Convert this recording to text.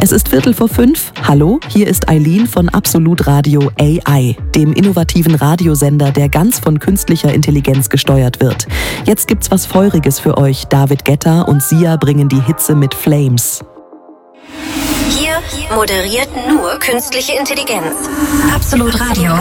Es ist 4:45. Hallo, hier ist Eileen von Absolut Radio AI, dem innovativen Radiosender, der ganz von künstlicher Intelligenz gesteuert wird. Jetzt gibt's was Feuriges für euch. David Guetta und Sia bringen die Hitze mit Flames. Hier moderiert nur künstliche Intelligenz. Absolut Radio.